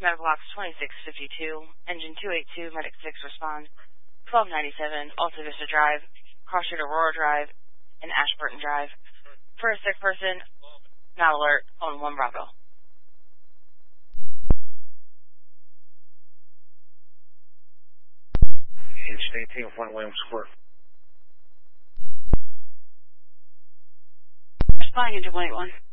Medical Box 2652, Engine 282, Medic 6 respond. 1297, Alta Vista Drive, Cross Street Aurora Drive, and Ashburton Drive. For a sick person, not alert, on 1 Bravo. Engine 18, 1 Williams Square. Responding into 181.